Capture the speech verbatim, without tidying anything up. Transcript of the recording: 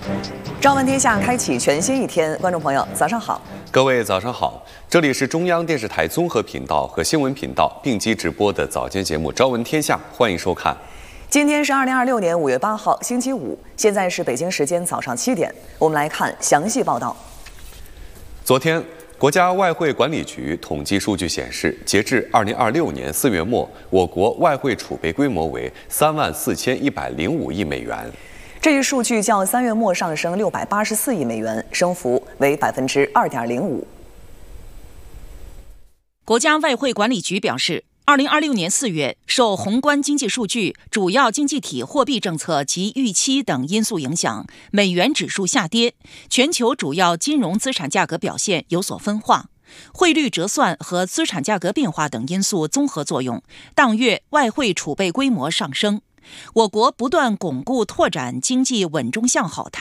朝闻天下开启全新一天，观众朋友早上好， 各位早上好，这里是中央电视台综合频道和新闻频道并机直播的早间节目《朝闻天下》，欢迎收看。 今天是二零二六年五月八号，星期五，现在是北京时间早上七点，我们来看详细报道。 昨天，国家外汇管理局统计数据显示，截至二零二六年四月末，我国外汇储备规模为三万四千一百零五亿美元。 这一数据较三月末上升六百八十四亿美元，升幅为百分之二点零五。 国家外汇管理局表示，二零二六年四月，受宏观经济数据、主要经济体货币政策及预期等因素影响，美元指数下跌，全球主要金融资产价格表现有所分化，汇率折算和资产价格变化等因素综合作用，当月外汇储备规模上升。我国不断巩固拓展经济稳中向好态